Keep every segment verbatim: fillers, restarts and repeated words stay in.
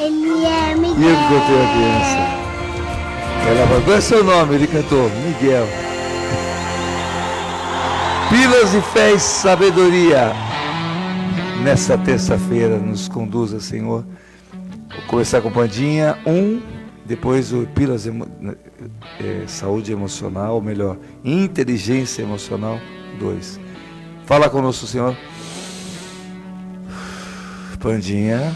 Ele é Miguel. E eu que cantei a criança. Ela falou, qual é seu nome? Ele cantou, Miguel. Pílulas de fé e sabedoria. Nessa terça-feira, nos conduza, Senhor. Vou começar com Pandinha, um. Depois o Pílulas emo, é, saúde emocional, ou melhor, inteligência emocional, dois. Fala conosco, Senhor. Pandinha.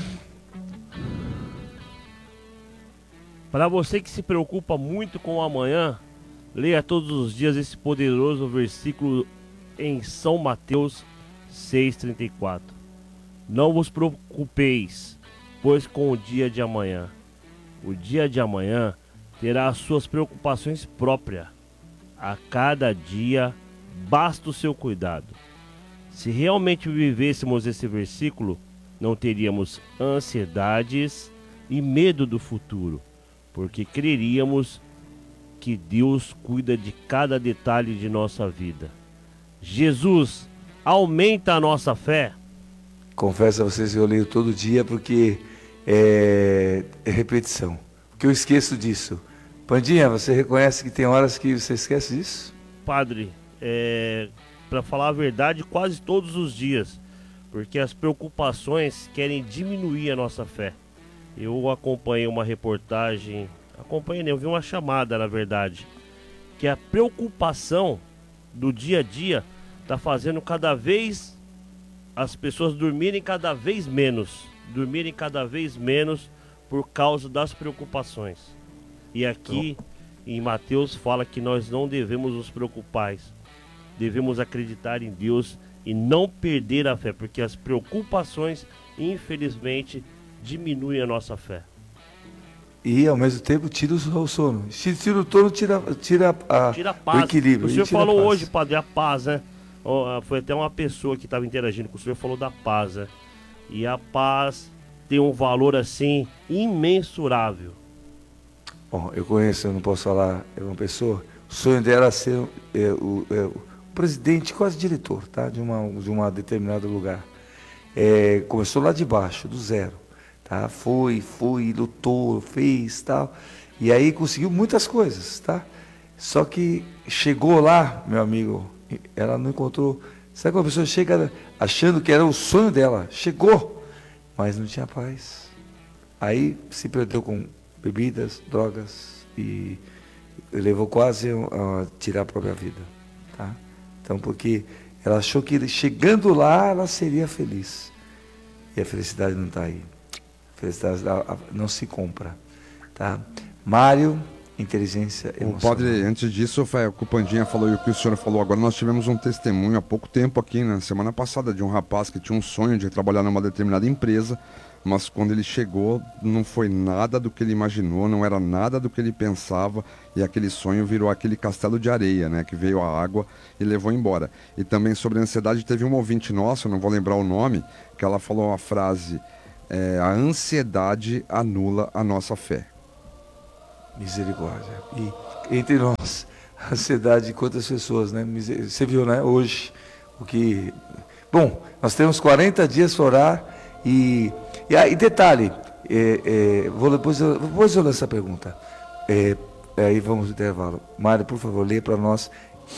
Para você que se preocupa muito com o amanhã, leia todos os dias esse poderoso versículo em São Mateus seis, trinta e quatro. Não vos preocupeis, pois com o dia de amanhã. O dia de amanhã terá as suas preocupações próprias. A cada dia basta o seu cuidado. Se realmente vivêssemos esse versículo, não teríamos ansiedades e medo do futuro, porque creríamos que Deus cuida de cada detalhe de nossa vida. Jesus aumenta a nossa fé. Confesso a vocês que eu leio todo dia porque é, é repetição. Porque eu esqueço disso. Pandinha, você reconhece que tem horas que você esquece disso? Padre, é, para falar a verdade, quase todos os dias. Porque as preocupações querem diminuir a nossa fé. Eu acompanhei uma reportagem, acompanhei, eu vi uma chamada, na verdade, que a preocupação do dia a dia está fazendo cada vez as pessoas dormirem cada vez menos, dormirem cada vez menos por causa das preocupações. E aqui em Mateus fala que nós não devemos nos preocupar, devemos acreditar em Deus e não perder a fé, porque as preocupações, infelizmente, diminuem a nossa fé. E ao mesmo tempo tira o sono. Se tira o sono, tira, tira, a, tira a paz. O equilíbrio. O senhor tira falou hoje, padre, a paz, né? Oh, foi até uma pessoa que estava interagindo com o senhor, falou da paz, né? E a paz tem um valor assim imensurável. Bom, eu conheço, eu não posso falar, é uma pessoa, o sonho dela é ser é, o, é, o presidente, quase diretor, tá? De uma, de uma determinado lugar. É, começou lá de baixo, do zero. Tá? Foi, foi, lutou, fez, tal. E aí conseguiu muitas coisas, tá? Só que chegou lá, meu amigo, ela não encontrou. Sabe quando a pessoa chega achando que era o sonho dela? Chegou, mas não tinha paz. Aí se perdeu com bebidas, drogas e levou quase a tirar a própria vida, tá? Então, porque ela achou que chegando lá ela seria feliz. E a felicidade não está aí. A felicidade não se compra, tá? Mário, inteligência emocional. O padre, antes disso, o Pandinha falou e o que o senhor falou agora, nós tivemos um testemunho há pouco tempo aqui, na semana passada, de um rapaz que tinha um sonho de trabalhar numa determinada empresa, mas quando ele chegou, não foi nada do que ele imaginou, não era nada do que ele pensava, e aquele sonho virou aquele castelo de areia, né, que veio a água e levou embora. E também sobre a ansiedade, teve um ouvinte nosso, não vou lembrar o nome, que ela falou uma frase, é, a ansiedade anula a nossa fé. Misericórdia. E entre nós, a ansiedade de quantas pessoas, né? Você viu, né? Hoje, o que... Bom, nós temos quarenta dias para orar e... E, ah, e detalhe, é, é, vou, depois, eu, depois eu lanço essa pergunta. É, aí vamos no intervalo. Mário, por favor, lê para nós.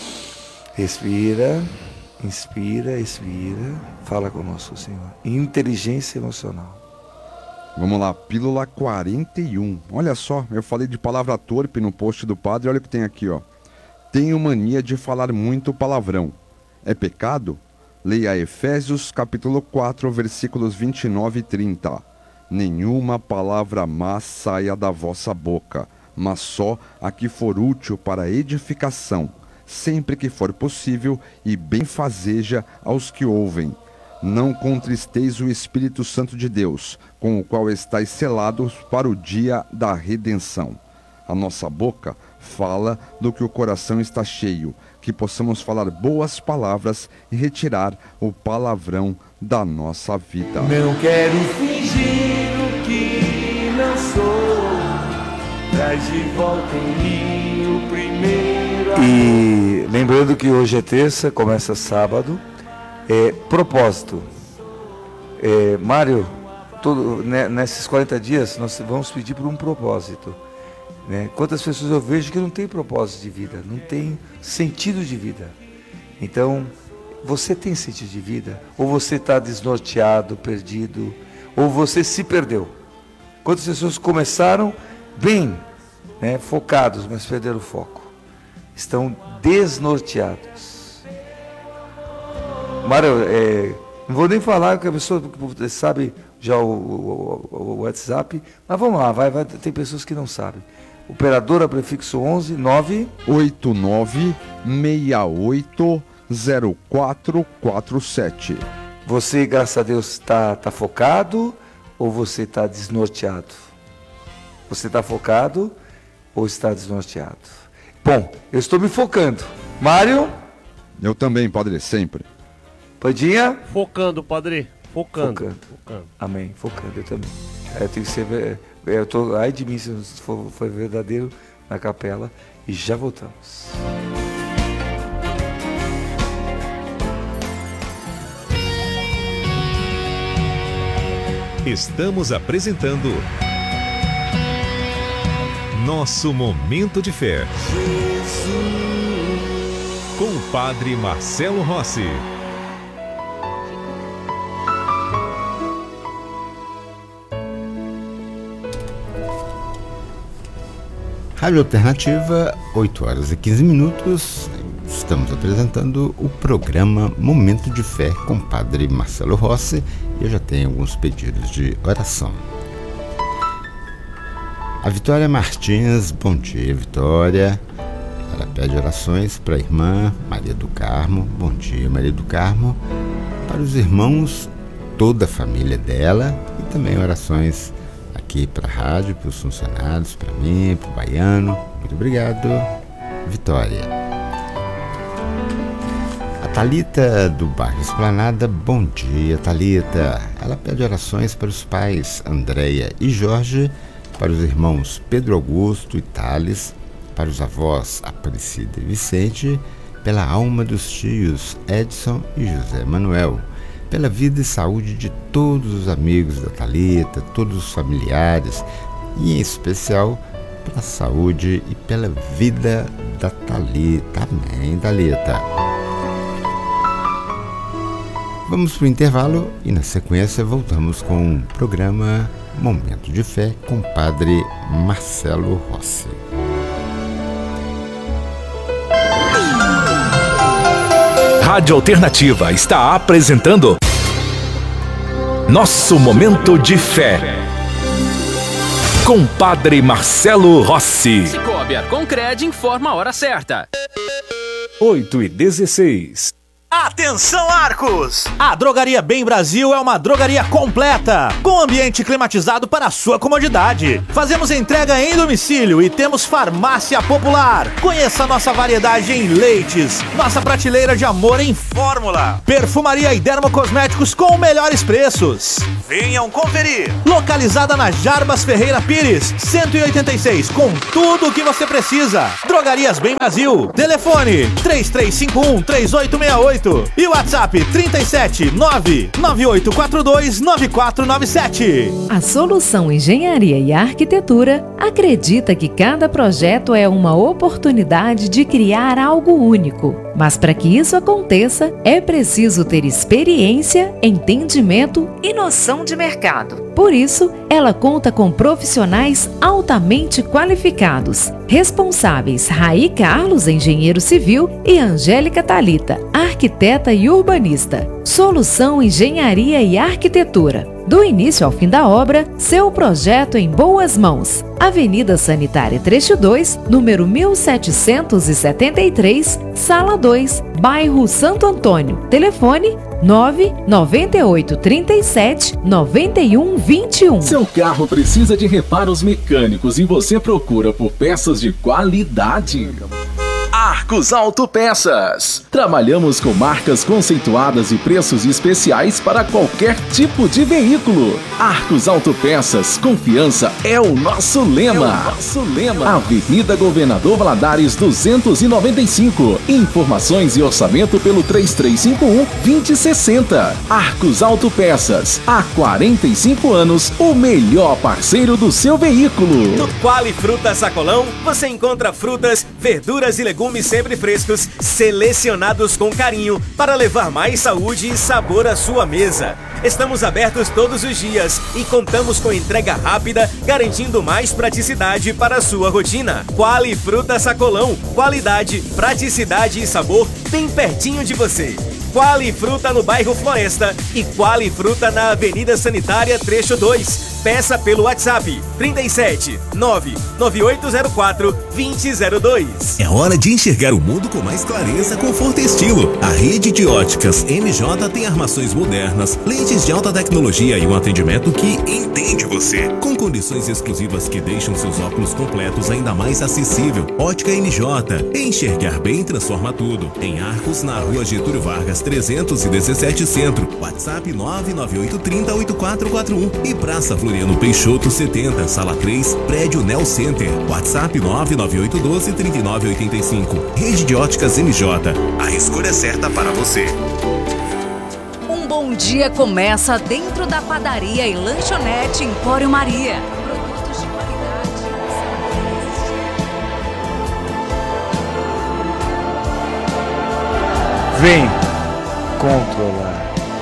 Respira, inspira, expira. Fala conosco, Senhor. Inteligência emocional. Vamos lá, pílula quarenta e um. Olha só, eu falei de palavra torpe no post do padre, olha o que tem aqui, ó. Tenho mania de falar muito palavrão. É pecado? Leia Efésios capítulo quatro, versículos vinte e nove e trinta. Nenhuma palavra má saia da vossa boca, mas só a que for útil para edificação, sempre que for possível, e benfazeja aos que ouvem. Não contristeis o Espírito Santo de Deus, com o qual estáis selados para o dia da redenção. A nossa boca fala do que o coração está cheio, que possamos falar boas palavras e retirar o palavrão da nossa vida. Não quero fingir o que não sou, traz de volta em mim o primeiro amor. E lembrando que hoje é terça, começa sábado. É, propósito. É, Mário, todo, né, nesses quarenta dias, nós vamos pedir por um propósito. Né? Quantas pessoas eu vejo que não tem propósito de vida, não tem sentido de vida. Então, você tem sentido de vida? Ou você está desnorteado, perdido, ou você se perdeu? Quantas pessoas começaram bem, né, focados, mas perderam o foco? Estão desnorteados. Mário, é, não vou nem falar que a pessoa sabe já o, o, o WhatsApp, mas vamos lá, vai, vai, tem pessoas que não sabem. Operadora prefixo onze nove oito nove seis oito zero quatro quatro sete. Você, graças a Deus, está tá focado ou você está desnorteado? Você está focado ou está desnorteado? Bom, eu estou me focando. Mário? Eu também, padre, sempre. Pandinha? Focando, padre. Focando. Focando. Focando. Amém, focando, eu também. Eu tenho que ser. Eu tô, ai de mim se for, for verdadeiro na capela. E já voltamos. Estamos apresentando Nosso Momento de Fé. Com o Padre Marcelo Rossi. Rádio Alternativa, oito horas e quinze minutos. Estamos apresentando o programa Momento de Fé com o Padre Marcelo Rossi. E eu já tenho alguns pedidos de oração. A Vitória Martins, bom dia, Vitória. Ela pede orações para a irmã Maria do Carmo. Bom dia, Maria do Carmo. Para os irmãos, toda a família dela. E também orações aqui para a rádio, para os funcionários, para mim, para o Baiano. Muito obrigado, Vitória. A Thalita do bairro Esplanada, bom dia, Thalita. Ela pede orações para os pais Andréia e Jorge, para os irmãos Pedro Augusto e Thales, para os avós Aparecida e Vicente, pela alma dos tios Edson e José Manuel, pela vida e saúde de todos os amigos da Thalita, todos os familiares, e em especial pela saúde e pela vida da Thalita. Amém, Thalita. Vamos para o intervalo e na sequência voltamos com o programa Momento de Fé com o Padre Marcelo Rossi. Rádio Alternativa está apresentando Nosso Momento de Fé com o Padre Marcelo Rossi. Cicobi Arconcred informa a hora certa. oito e dezesseis. Atenção, Arcos! A Drogaria Bem Brasil é uma drogaria completa, com ambiente climatizado para a sua comodidade. Fazemos entrega em domicílio e temos farmácia popular. Conheça nossa variedade em leites, nossa prateleira de amor em fórmula, perfumaria e dermocosméticos com melhores preços. Venham conferir! Localizada na Jarbas Ferreira Pires, cento e oitenta e seis, com tudo o que você precisa. Drogarias Bem Brasil. Telefone três três cinco um, três oito seis oito. E o WhatsApp trinta e sete, nove nove oito quatro dois, nove quatro nove sete. A Solução Engenharia e Arquitetura acredita que cada projeto é uma oportunidade de criar algo único. Mas para que isso aconteça, é preciso ter experiência, entendimento e noção de mercado. Por isso, ela conta com profissionais altamente qualificados, responsáveis Raí Carlos, engenheiro civil, e Angélica Thalita, arquiteta e urbanista. Solução Engenharia e Arquitetura. Do início ao fim da obra, seu projeto em boas mãos. Avenida Sanitária Trecho dois, número mil setecentos e setenta e três, Sala dois, bairro Santo Antônio. Telefone nove nove oito três sete, nove um dois um. Seu carro precisa de reparos mecânicos e você procura por peças de qualidade? Arcos Autopeças. Trabalhamos com marcas conceituadas e preços especiais para qualquer tipo de veículo. Arcos Autopeças, confiança é o nosso lema. É o nosso lema. Avenida Governador Valadares duzentos e noventa e cinco. Informações e orçamento pelo três três cinco um, dois zero seis zero. Arcos Autopeças, há quarenta e cinco anos, o melhor parceiro do seu veículo. No Quali Fruta Sacolão, você encontra frutas, verduras e legumes sempre frescos, selecionados com carinho para levar mais saúde e sabor à sua mesa. Estamos abertos todos os dias e contamos com entrega rápida, garantindo mais praticidade para a sua rotina. Quali Fruta Sacolão, qualidade, praticidade e sabor bem pertinho de você. Quali Fruta no bairro Floresta e Quali Fruta na Avenida Sanitária Trecho dois. Peça pelo WhatsApp trinta e sete, nove nove oito zero quatro, dois zero zero dois. É hora de enxergar o mundo com mais clareza, conforto e estilo. A rede de óticas M J tem armações modernas, lentes de alta tecnologia e um atendimento que entende você. Com condições exclusivas que deixam seus óculos completos ainda mais acessível. Ótica M J. Enxergar bem transforma tudo. Em Arcos, na rua Getúlio Vargas trezentos e dezessete Centro. WhatsApp nove nove oito três zero oito quatro quatro um. E Praça Floriano Peixoto setenta, Sala três, Prédio Nel Center. WhatsApp nove nove oito um dois, três nove oito cinco. Rede de Óticas M J. A escolha certa para você. Um bom dia começa dentro da padaria e lanchonete Empório Maria. Produtos de qualidade. Vem controlar.